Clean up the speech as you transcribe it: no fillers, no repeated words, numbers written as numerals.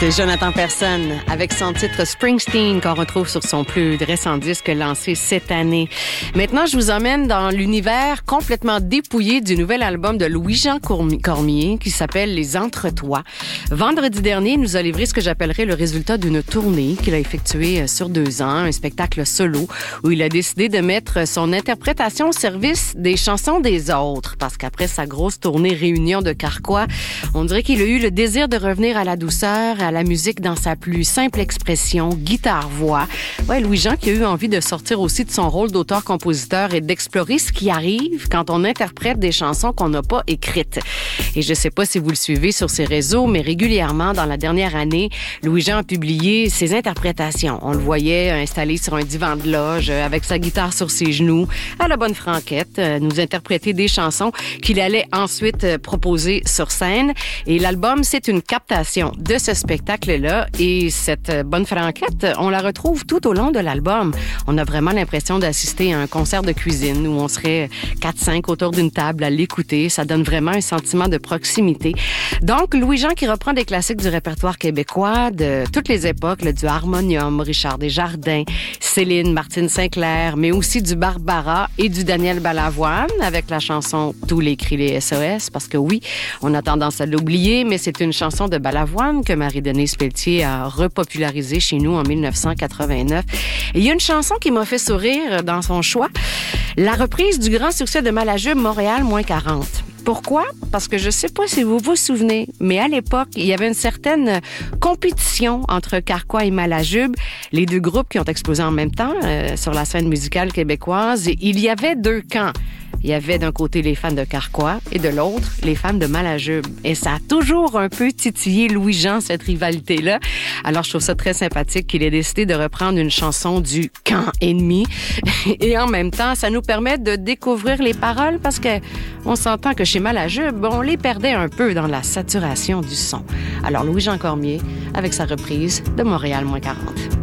C'est Jonathan Persson avec son titre Springsteen qu'on retrouve sur son plus récent disque lancé cette année. Maintenant, je vous emmène dans l'univers complètement dépouillé du nouvel album de Louis-Jean Cormier qui s'appelle Les Entretois. Vendredi dernier, il nous a livré ce que j'appellerais le résultat d'une tournée qu'il a effectuée sur 2 ans, un spectacle solo où il a décidé de mettre son interprétation au service des chansons des autres parce qu'après sa grosse tournée Réunion de Carquois, on dirait qu'il a eu le désir de revenir à la douceur, à la musique dans sa plus simple expression, guitare-voix. Ouais, Louis-Jean qui a eu envie de sortir aussi de son rôle d'auteur-compositeur et d'explorer ce qui arrive quand on interprète des chansons qu'on n'a pas écrites. Et je sais pas si vous le suivez sur ses réseaux, mais régulièrement, dans la dernière année, Louis-Jean a publié ses interprétations. On le voyait installé sur un divan de loge, avec sa guitare sur ses genoux, à la bonne franquette, nous interpréter des chansons qu'il allait ensuite proposer sur scène. Et l'album, c'est une captation de ce spectacle-là. Et cette bonne franquette, on la retrouve tout au long de l'album. On a vraiment l'impression d'assister à un concert de cuisine où on serait 4-5 autour d'une table à l'écouter. Ça donne vraiment un sentiment de proximité. Donc, Louis-Jean qui reprend des classiques du répertoire québécois de toutes les époques, là, du harmonium, Richard Desjardins, Céline, Martine Sinclair, mais aussi du Barbara et du Daniel Balavoine avec la chanson Tous les cris les SOS, parce que oui, on a tendance à l'oublier, mais c'est une chanson de Balavoine que Marie-Denise Pelletier a repopularisée chez nous en 1989. Et il y a une chanson qui m'a fait sourire dans son choix, la reprise du grand succès de Malajube, Montréal -40. Pourquoi? Parce que je sais pas si vous vous souvenez, mais à l'époque, il y avait une certaine compétition entre Carquois et Malajube, les 2 groupes qui ont explosé en même temps sur la scène musicale québécoise. Et il y avait 2 camps. Il y avait d'un côté les fans de Carquois et de l'autre, les fans de Malajube. Et ça a toujours un peu titillé Louis-Jean, cette rivalité-là. Alors, je trouve ça très sympathique qu'il ait décidé de reprendre une chanson du camp ennemi. Et en même temps, ça nous permet de découvrir les paroles parce que on s'entend que chez Malajube, on les perdait un peu dans la saturation du son. Alors, Louis-Jean Cormier avec sa reprise de Montréal -40.